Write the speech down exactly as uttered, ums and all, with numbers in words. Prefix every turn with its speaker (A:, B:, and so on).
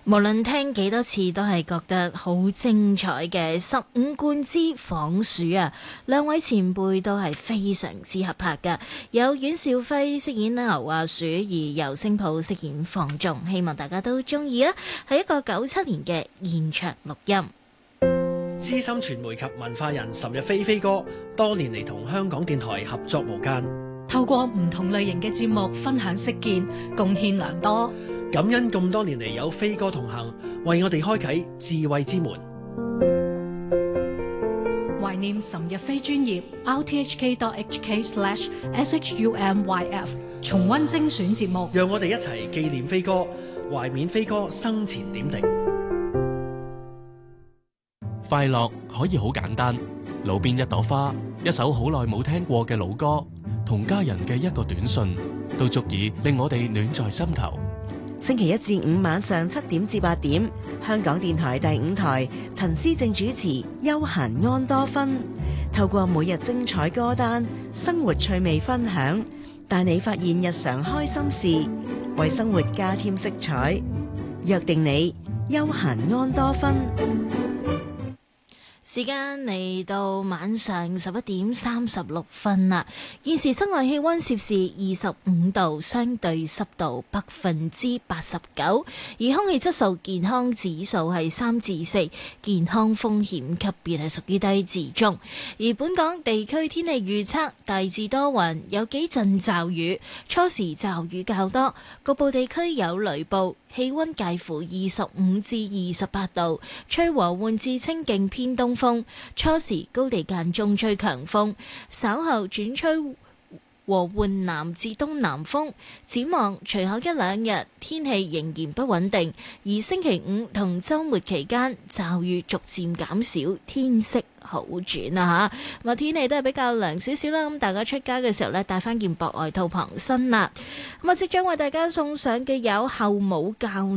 A: 無論聽幾多次都係覺得好精彩嘅十五貫之仿鼠啊！兩位前輩都係非常之合拍噶，有阮兆輝飾演牛話鼠，而尤星抱飾演放縱，希望大家都中意啊！係一個九七年嘅現場錄音。
B: 資深傳媒及文化人岑日飛飛哥，多年嚟同香港電台合作無間，
C: 透過唔同類型嘅節目分享識見，貢獻良多。
B: 感恩咁多年嚟有飛哥同行，為我哋開啟智慧之門。
C: 懷念岑日飛專頁 r t h k dot h k slash s h u m y f 重溫精選節目，
B: 讓我哋一齊紀念飛哥，懷緬飛哥生前點滴。
D: 快樂可以好簡單，路邊一朵花，一首好耐冇聽過嘅老歌，同家人嘅一個短信，都足以令我哋暖在心頭。
E: 星期一至五晚上七點至八點，香港電台第五台陳思正主持《悠閒安多芬》，透過每日精彩歌單、生活趣味分享，帶你發現日常開心事，為生活加添色彩。約定你悠閒安多芬。
A: 時間嚟到晚上十一點三十六分啦，現時室外氣溫攝氏二十五度，相對濕度百分之八十九，而空氣質素健康指數係三至四，健康風險級別係屬於低至中。而本港地區天氣預測大致多雲，有幾陣驟雨，初時驟雨較多，局部地區有雷暴。氣溫介乎二十五至二十八度，吹和緩至清勁偏東風，初時高地間中吹強風，稍後轉吹和緩南至東南風。展望隨後一兩日天氣仍然不穩定，而星期五同週末期間驟雨逐漸減少，天色好轉啊吓。咁啊天氣都係比較涼少少啦，咁大家出街嘅時候呢，帶翻件薄外套傍身啦。咁啊即將為大家送上嘅有後母教